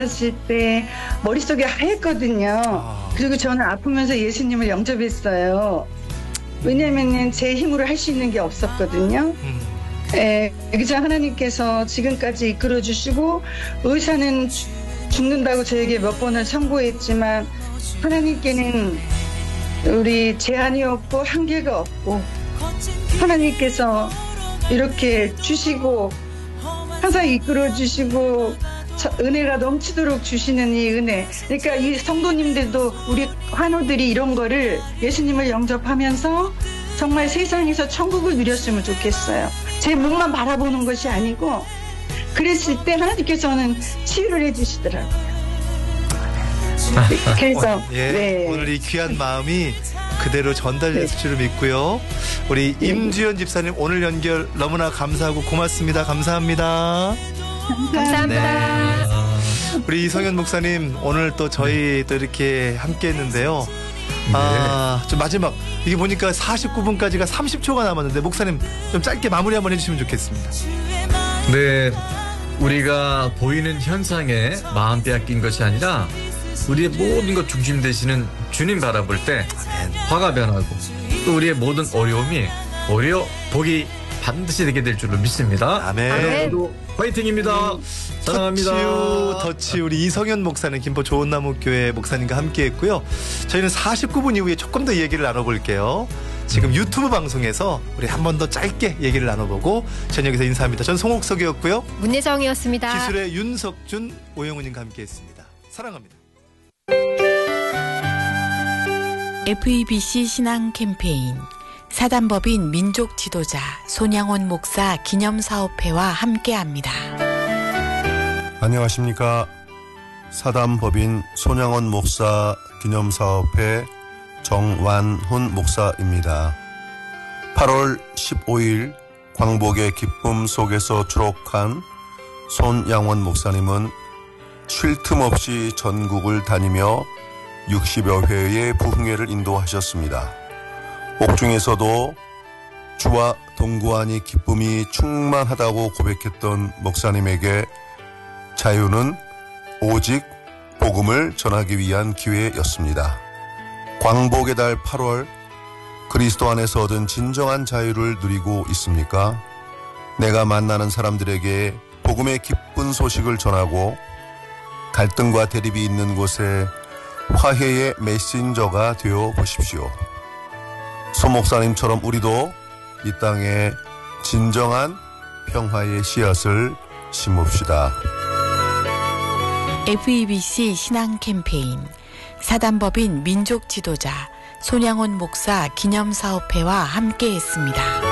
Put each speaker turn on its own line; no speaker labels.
하실 때 머릿속이 하얗거든요. 그리고 저는 아프면서 예수님을 영접했어요. 왜냐면은 제 힘으로 할 수 있는 게 없었거든요. 그래서 하나님께서 지금까지 이끌어 주시고, 의사는 죽는다고 저에게 몇 번을 선고했지만 하나님께는 우리 제한이 없고 한계가 없고, 하나님께서 이렇게 주시고 항상 이끌어 주시고 은혜가 넘치도록 주시는 이 은혜. 그러니까 이 성도님들도, 우리 환우들이 이런 거를, 예수님을 영접하면서 정말 세상에서 천국을 누렸으면 좋겠어요. 제 몸만 바라보는 것이 아니고, 그랬을 때 하나님께서는 치유를 해주시더라고요. 그래서
예,
네.
오늘 이 귀한 마음이 그대로 전달됐을 줄을 믿고요. 우리 임주연 집사님, 오늘 연결 너무나 감사하고 고맙습니다. 감사합니다.
감사합니다.
네. 우리 이성현 목사님, 오늘 또 저희 또 이렇게 함께 했는데요. 좀 마지막, 이게 보니까 49분까지가 30초가 남았는데, 목사님 좀 짧게 마무리 한번 해주시면 좋겠습니다.
네, 우리가 보이는 현상에 마음 빼앗긴 것이 아니라 우리의 모든 것 중심 되시는 주님 바라볼 때 화가 변하고, 또 우리의 모든 어려움이 오히려 복이 반드시 되게 될 줄로 믿습니다.
아멘.
화이팅입니다. 사랑합니다.
터치 우리 이성현 목사님, 김포 좋은나무교회 목사님과 함께 했고요. 저희는 49분 이후에 조금 더 얘기를 나눠볼게요. 지금 유튜브 방송에서 우리 한 번 더 짧게 얘기를 나눠보고 저녁에서 인사합니다. 전 송옥석이었고요.
문혜정이었습니다.
기술의 윤석준, 오영훈님과 함께 했습니다. 사랑합니다.
FEBC 신앙 캠페인 사단법인 민족 지도자 손양원 목사 기념사업회와 함께합니다.
안녕하십니까. 사단법인 손양원 목사 기념사업회 정완훈 목사입니다. 8월 15일 광복의 기쁨 속에서 추록한 손양원 목사님은 쉴 틈 없이 전국을 다니며 60여 회의 부흥회를 인도하셨습니다. 옥중에서도 주와 동거하니 기쁨이 충만하다고 고백했던 목사님에게 자유는 오직 복음을 전하기 위한 기회였습니다. 광복의 달 8월, 그리스도 안에서 얻은 진정한 자유를 누리고 있습니까? 내가 만나는 사람들에게 복음의 기쁜 소식을 전하고 갈등과 대립이 있는 곳에 화해의 메신저가 되어 보십시오. 소 목사님처럼 우리도 이 땅에 진정한 평화의 씨앗을 심읍시다.
FEBC 신앙 캠페인 사단법인 민족 지도자 손양원 목사 기념사업회와 함께했습니다.